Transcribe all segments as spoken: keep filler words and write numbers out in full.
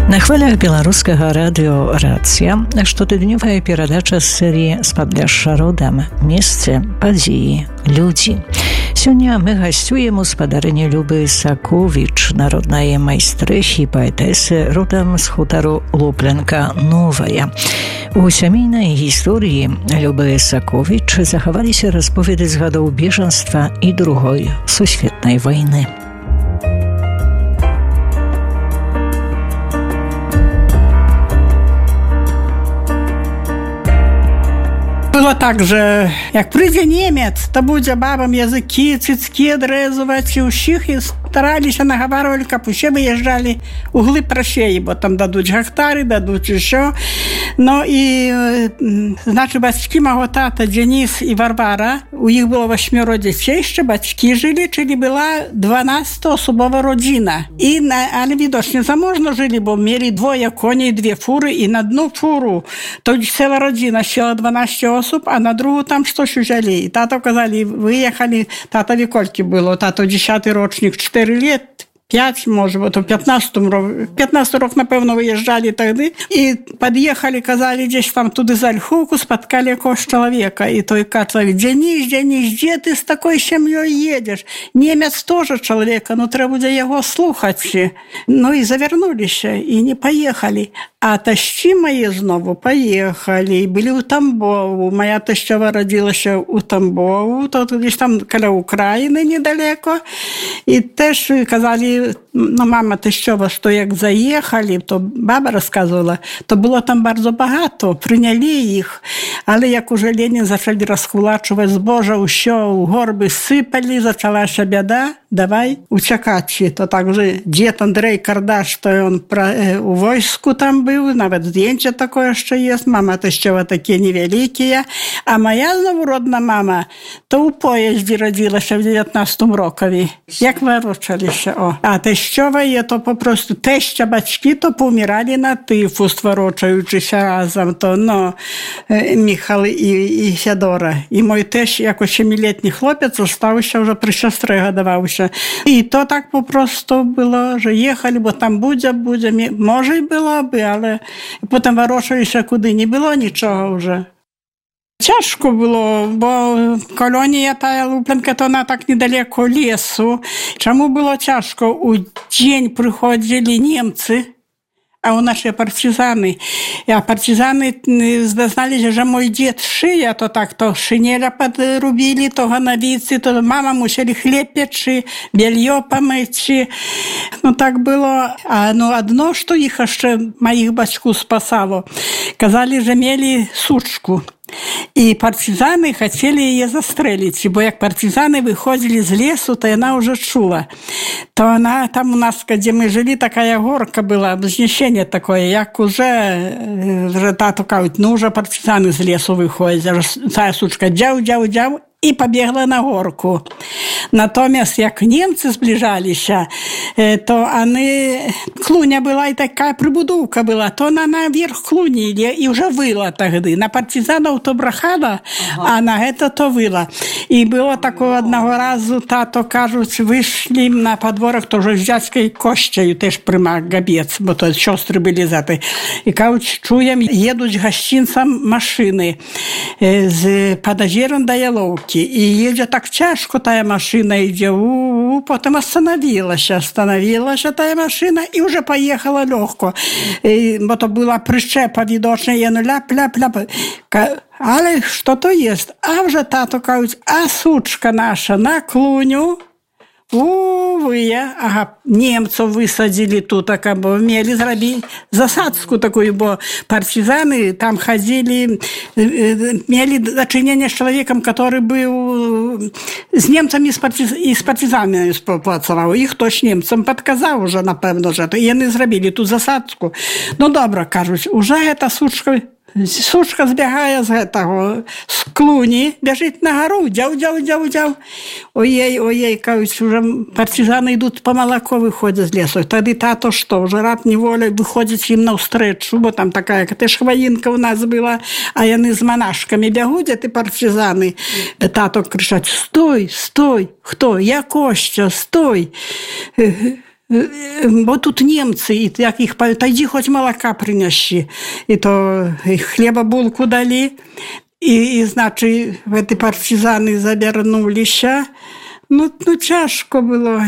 На хвалях беларускага радыё «Рацыя» штотыднёвая перадача з серыі «Спадляшша родам. Месцы, падзеі, людзі». Сёння мы гасцюем у спадарыні Любы Саковіч, народнай майстрыхі, паэтэсы, родам з хутару Лупленка Новая. У сямейнай гісторыі Любы Саковіч захаваліся расповеды з гадоў бежанства і другой сусветнай вайны. Было так же, як прыйдзе немец, то будзе бабам языкі, цыцкі адрэзваць і ўсіх, і стараліся, нагаварвалі, каб усе выязджалі у глыб Расіі, бо там дадуць гектары, дадуць усё. Ну і, значит, бацькі маго тата Дзеніс і Варвара, у іх было васьмёра дзяцей, яшчэ бацькі жылі, чылі была дванаццатаасобова родзіна. І, але відочна заможна жылі, бо мелі двое коней, две фуры, і на одну фуру то цела родзіна села дванаццаць особ, а на другу там штось узялі. І тато казалі, выехалі, татові колькі было, тато дзесяты рочнік, чатыры лет, пять, может быть, в пятнадцатом року, пятнадцатый рок, напевно, выезжали тогда, и подъехали, казали, здесь там туды за Ольховку, споткали якогось человека, и той казали, Денис, Денис, где ты с такой семьей едешь? Немец тоже человека, но треба буде его слухать. Ну и завернулись, и не поехали. А тащи мои знову поехали, были у Тамбову. Моя тещова родилася у Тамбову, то десь там каля України недалеко. І теж казали, ну, мама тещова, що як заїхали, то баба розказувала, то було там дуже багато, прийняли їх. Але як уже Ленін почали розкулачувати збожа, ущо у горби сипали, почалася біда, давай учакати. То так вже дід Андрей Кардаш, то він у війську там був, навіть здjęcie такое ще є, мама тещова такі невеликі, а моя зновуродна мама, то у поїзді родилася в дев'ятнадцятому рокові, як виручалися. О. А тещова є, то попросту теща батьки, то помирали на тифус, ворочаючися разом, то, ну, Михал і, і Федора. І мой теж, як семилетній хлопець, залишився вже при сестрі годувався. І то так попросту було, що їхали, бо там буде, буде, може й було би, але потім ворочалися куди, не було нічого вже. Тяжко було, бо колонія та Лупленка, то вона так недалеко лісу. Чому було тяжко? У день приходили німці, а у нас є партизани. А партизани знали, що мій дід шиє, то так, то шинеля подрубили, то гановиці, то мама мусили хліб печи, белье помити. Ну так було. А ну одно, що їх ще, моїх батьків спасало, казали, що мали сучку. І партизани хотіли її застрелити, бо як партизани виходили з лісу, то вона вже чула. То вона, там у нас, де ми жили, така горка була, знищення таке, як уже, вже тато кажуть, ну вже партизани з лісу виходять, ця сучка дяв, дяв, дяв, і побігла на горку. Натомість, як німці зближалися, то вони, клуня була і така прибудовка була, то вона наверх клуні і вже вила тоді. На партизанів то брахала, ага. А на це то вила. І було такого одного разу, тато, кажуть, вийшли на подворок, то вже з дядькою Костею, теж примак габець, бо то сестри були за те. І кажуть, чуємо, їдуть гостинцям машини з Подозір'я до Яловки. І їде так тяжко та машина, йде, у-у-у, потім остановилася, остановилася та машина і вже поїхала легко. І, бо то була прищепа відочна, і ну ляп-ляп-ляп. Але що то є? А вже тато кажуть, а сучка наша на клуню, увы, ага, немцев высадили тут, бо мели зробити засадку такую, бо партизаны там ходили, мели дочинение с человеком, который был с немцами и с партизанами співпрацював. Їх хтось немцам підказав уже, напевно, вже, і вони зробили ту засадку. Ну, добре, кажуть, уже эта сучка Сучка збігає з того, з клуні, біжить на гору, дяв, дяв, дяв, дяв. Ой, ой, кажуть, вже партизани йдуть по молоко, виходять з лісу. Тоді тато що, вже раб неволя виходить їм навстречу, бо там така, теж хвоїнка у нас була, а вони з монашками бігуть, а ті партизани. Тато кричать, стой, стой, хто? Я Костя, стой. бо тут немцы, і як іх павядаюць, та ідзі хоць малака прынясі. І то хлеба булку далі. І, і значить, гэты партизаны завярнуліся. Ну, ну, цяжко было.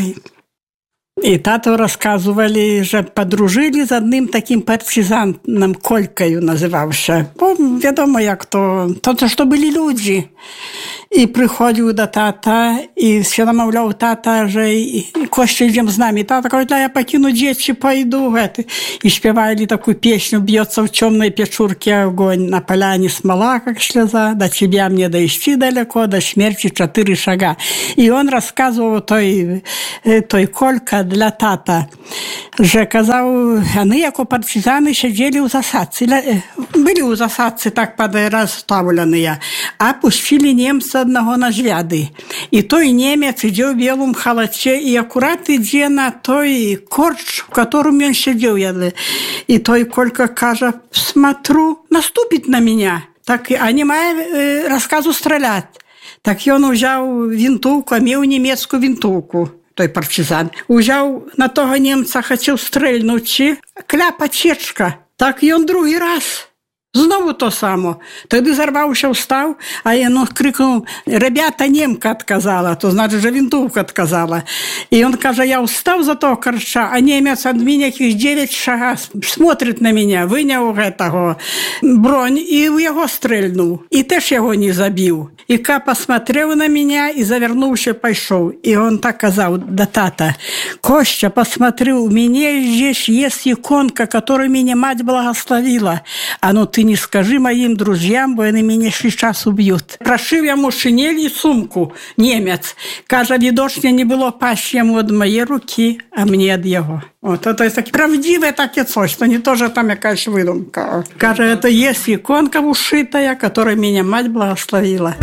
І тату рассказывали, że подружили з одним таким партизаном, Колькою називався. Бо, відомо, як то, то, то, що були люди. І приходив до тата, і все намовляв тата, що Костя, йдем з нами. Тата каже, я покину дітей, пойду. І співали таку пісню, б'ється в темной печурке огонь, на поляне смола, как слеза, до тебя мне дойти далеко, до смерти четыре шага. І він розказував той, той Колька для тата, що казав, вони, як партизани, сиділи у засадці, були у засадці так розставлені, а пустили немця одного на звяды. І той немец ідзе ў белым халаце і акурат ідзе на той корч, в котором ён сидел. І той Колька кажа, смотрю, наступит на меня. Так, а не мае э, рассказу стрелять. Так ён узяў вінтоўку, а меў немецкую вінтоўку. Той партизан. Узяў на того немца, хацеў стрельнуць, кляпа цечка. Так ён другі раз. Знову то само. Тоді зарвався, встав, а я крикнув, ребята, немка отказала, то значить, що винтовка отказала. І він каже, я встав за того корча, а немець від мене якісь дев'ять шага смотрить на мене, виняв этого бронь і в його стрельнув. І теж його не забив. І ка посмотрел на мене і завернувся, пішов. І він так казав до тата, Костя, посмотри, у мене здесь есть иконка, которую меня мать благословила. А ну ты не скажи моим друзьям, бо они меня сейчас убьют. Прошив йому шинель і сумку, немець. Каже, відочня не було пащі йому від моєї руки, а мені від його. От, це таке правдиве таке coś, то не тоже там якась видумка. Каже, це є іконка ушитая, яка мене мать благословила.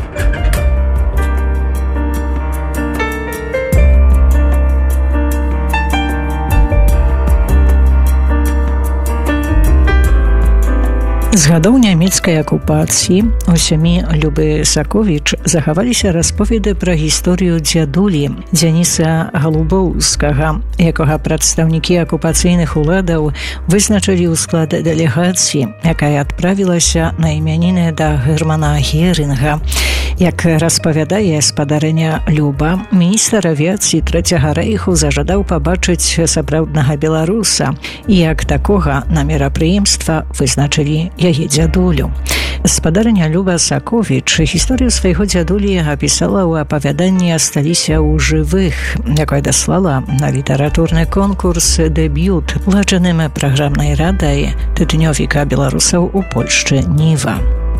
З гадоў нямецкай акупацыі у сям'і Любы Саковіч захаваліся расповеды пра гісторыю дзядулі Дзяніса Галубоўскага, якога прадстаўнікі акупацыйных уладаў вызначылі ў склад дэлегацыі, якая адправілася на імяніны да Германа Герінга. Як распавядае спадарыня Люба, міністр авіяцыі Трэцяга рэйху зажадаў пабачыць сапраўднага беларуса, і як такога на мерапрыемства вызначылі яе дзядулю. Спадарыня Люба Саковіч гісторыю свайго дзядулі апісала ў апавяданні «Асталіся ў жывых», якое даслала на літаратурны конкурс «Дэбют» уладжаным праграмнай радай тыднёвіка беларусаў у Польшчы «Ніва».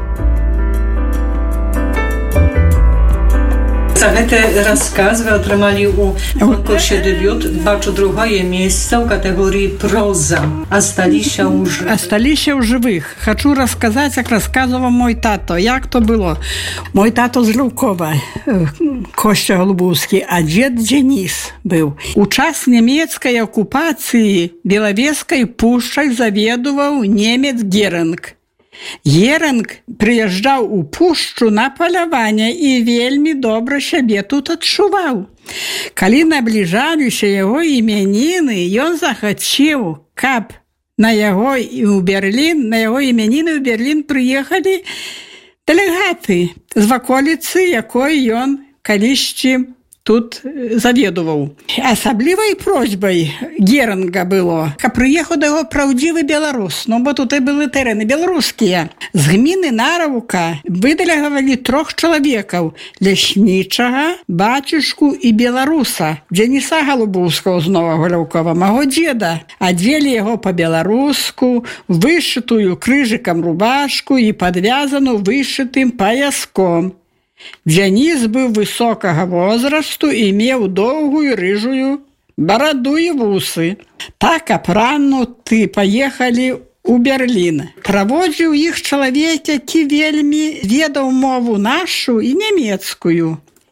За гэты рассказ вы атрымалі ў конкурсе «Дэбют» бачу другое месца ў катэгорыі проза. Асталіся ў жывых. Асталіся ў жывых. Хочу рассказаць, як расказваў мой тато. Як то было? Мой тато з Львкова, Костя Голубовскі, а дзед Дзяніс быў. У час нямецкай акупацыі Белавежскай пушчай заведуваў немец Герінг. Герінг прыязджаў у пушчу на паляванне і вельмі добра сябе тут адчуваў. Калі набліжаліся яго імяніны, ён захацеў, каб на яго і ў Берлін, на яго імяніны ў Берлін прыехалі дэлегаты з ваколіцы, якой ён калісьці тут заведуваў. Асаблівай просьбай Герінга было, каб прыехаў да яго праўдзівы беларус, ну бо тут і былі тэрэны беларускія. З гміны Нараўка выдэлегавалі трох чалавекаў: ляснічага, бацюшку і беларуса, Дзяніса Галубоўскага з Новага Львкова, маго дзеда. Адзелі яго па-беларуску, вышытую крыжыкам рубашку і падвязану вышытым паяском. Дзяніс быў высокага возрасту і меў доўгую рыжую бараду і вусы. Так апрануты паехалі ў Берлін. Праводзіў іх чалавек, які вельмі ведаў мову нашу і нямецкую.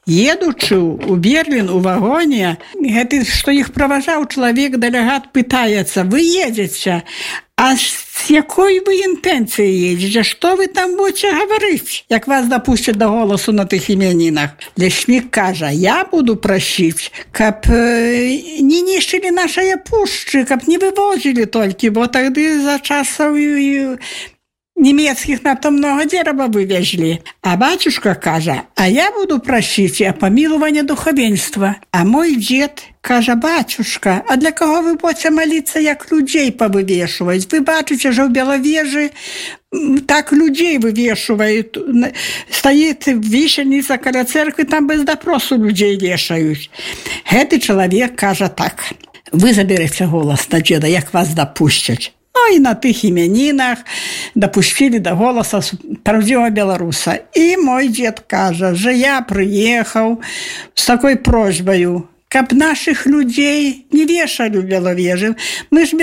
едучы у Берлін у вагоне, гэты, што іх праважаў чалавек, дэлегат пытаецца: вы едзеце, а з якой вы інтэнцыяй едзеце? Што вы там будзеце гаварыць, як вас дапусцяць да голасу на тых імянінах? Леснік кажа: я буду прасіць, каб не нішчылі нашыя пушчы, каб не вывозілі толькі, бо тады за часаў немецких надто много дерева вывезли. А батюшка кажа: а я буду просить о помиловании духовенства. А мой дед кажа: батюшка, а для кого вы будете молиться, як людей повывешивать? Вы бачите, что в Беловежі так людей вывешивают. Стоит вишеница каля церкви, там без допросу людей вешают. Гэты человек кажа так: вы заберете голос на деда, як вас допустят. Ну і на тих імянінах допустили до голоса правдивого белоруса. І мой дед каже, що я приїхав з такою просьбою, каб наших людей не вешали в Беловежі. Ми ж